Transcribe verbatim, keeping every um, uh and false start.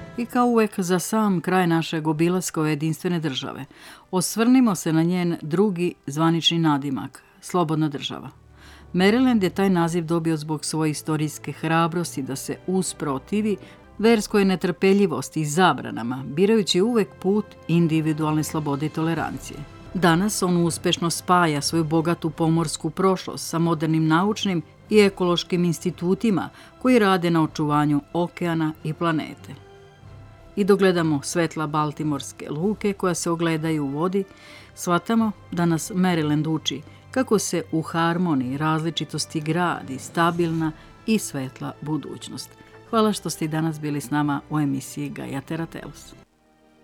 I kao uvek za sam kraj našeg obilaska ove jedinstvene države, osvrnimo se na njen drugi zvanični nadimak, slobodna država. Maryland je taj naziv dobio zbog svoje istorijske hrabrosti da se usprotivi verskoj netrpeljivosti i zabranama, birajući uvek put individualne slobode i tolerancije. Danas on uspešno spaja svoju bogatu pomorsku prošlost sa modernim naučnim i ekološkim institutima koji rade na očuvanju okeana i planete. I dok gledamo svetla baltimorske luke koja se ogledaju u vodi, shvatamo da nas Maryland uči kako se u harmoniji različitosti gradi stabilna i svetla budućnost. Hvala što ste i danas bili s nama u emisiji Gaia Terra Tellus.